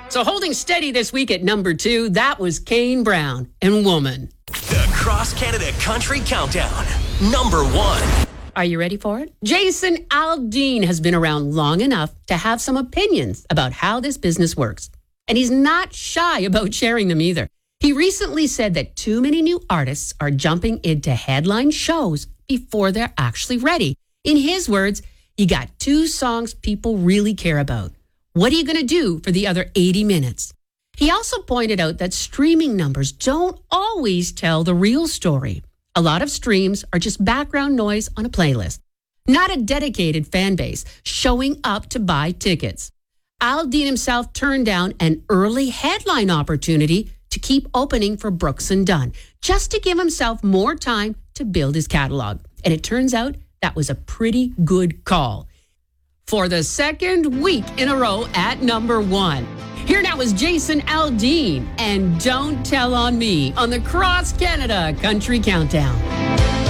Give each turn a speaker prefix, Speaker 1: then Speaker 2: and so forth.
Speaker 1: So holding steady this week at number 2, that was Kane Brown and Woman.
Speaker 2: The Cross Canada Country Countdown, number 1.
Speaker 1: Are you ready for it? Jason Aldean has been around long enough to have some opinions about how this business works. And he's not shy about sharing them either. He recently said that too many new artists are jumping into headline shows before they're actually ready. In his words, you got 2 songs people really care about. What are you going to do for the other 80 minutes? He also pointed out that streaming numbers don't always tell the real story. A lot of streams are just background noise on a playlist, not a dedicated fan base showing up to buy tickets. Aldean himself turned down an early headline opportunity to keep opening for Brooks and Dunn, just to give himself more time to build his catalog. And it turns out that was a pretty good call. For the second week in a row at number 1. Here now is Jason Aldean and Don't Tell on Me on the Cross Canada Country Countdown.